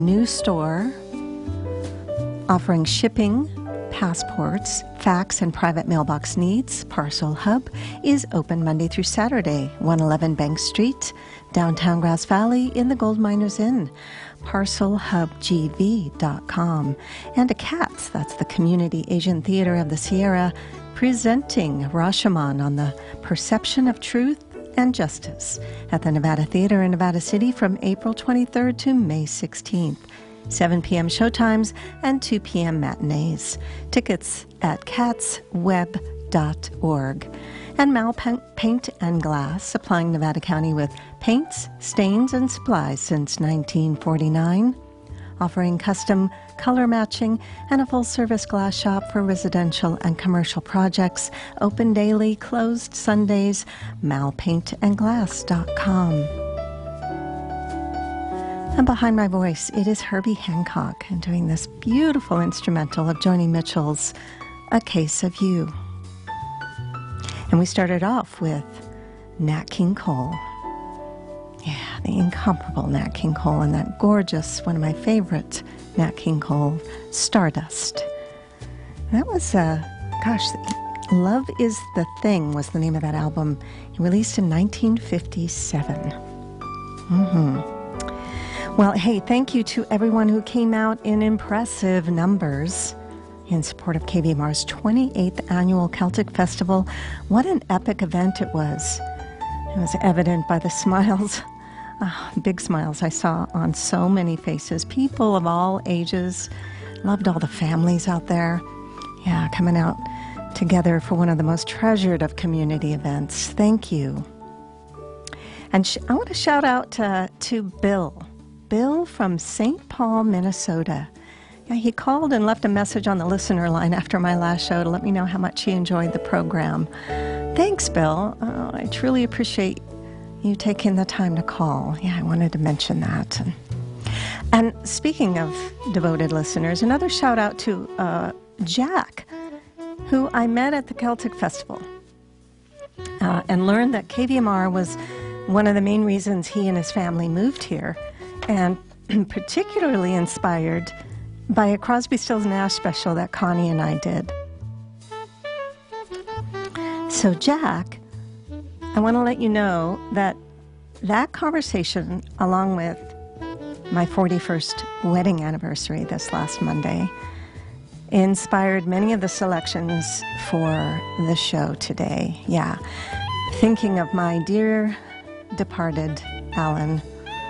New store offering shipping, passports, fax, and private mailbox needs. Parcel Hub is open Monday through Saturday, 111 Bank Street, downtown Grass Valley in the Gold Miners Inn. ParcelHubGV.com. And a CATS, that's the Community Asian Theater of the Sierra, presenting Rashomon on the perception of truth and justice at the Nevada Theater in Nevada City from April 23rd to May 16th. 7 p.m. showtimes and 2 p.m. matinees. Tickets at catsweb.org. And Mal Paint and Glass, supplying Nevada County with paints, stains, and supplies since 1949. Offering custom color matching and a full-service glass shop for residential and commercial projects. Open daily, closed Sundays. malpaintandglass.com. And behind my voice, it is Herbie Hancock and doing this beautiful instrumental of Joni Mitchell's A Case of You. And we started off with Nat King Cole. Yeah, the incomparable Nat King Cole and that gorgeous, one of my favorite Nat King Cole, Stardust. That was, Love is the Thing was the name of that album. Released in 1957. Well, hey, thank you to everyone who came out in impressive numbers in support of KVMR's 28th Annual Celtic Festival. What an epic event it was. It was evident by the smiles, big smiles I saw on so many faces. People of all ages. Loved all the families out there. Yeah, coming out together for one of the most treasured of community events. Thank you. And I want to shout out to Bill. Bill from St. Paul, Minnesota. Yeah, he called and left a message on the listener line after my last show to let me know how much he enjoyed the program. Thanks, Bill. I truly appreciate you taking the time to call. Yeah, I wanted to mention that. And speaking of devoted listeners, another shout out to Jack, who I met at the Celtic Festival and learned that KVMR was one of the main reasons he and his family moved here, and particularly inspired by a Crosby, Stills, Nash special that Connie and I did. So, Jack, I want to let you know that that conversation, along with my 41st wedding anniversary this last Monday, inspired many of the selections for the show today. Yeah, thinking of my dear departed Alan,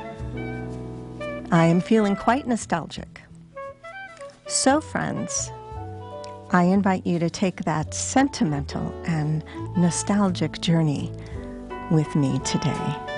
I am feeling quite nostalgic. So, friends, I invite you to take that sentimental and nostalgic journey with me today.